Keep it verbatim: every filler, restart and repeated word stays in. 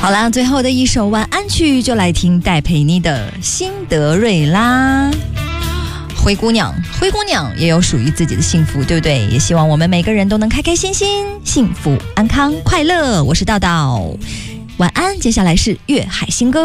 好啦，最后的一首晚安曲就来听戴佩妮的《辛德瑞拉》。灰姑娘，灰姑娘也有属于自己的幸福，对不对？也希望我们每个人都能开开心心、幸福、安康、快乐。我是道道，晚安。接下来是粤海新歌。